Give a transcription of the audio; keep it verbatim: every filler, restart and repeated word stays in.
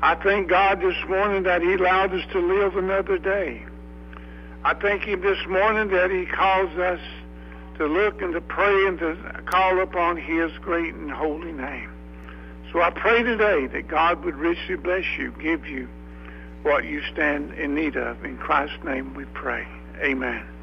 I thank God this morning that he allowed us to live another day. I thank him this morning that he calls us to look and to pray and to call upon his great and holy name. So I pray today that God would richly bless you, give you what you stand in need of. In Christ's name we pray. Amen.